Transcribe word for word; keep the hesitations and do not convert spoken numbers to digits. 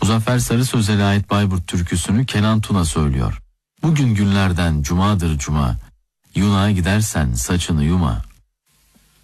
Muzaffer Sarı Sözel'e ait Bayburt türküsünü Kenan Tuna söylüyor. Bugün günlerden cumadır cuma, yunağa gidersen saçını yuma.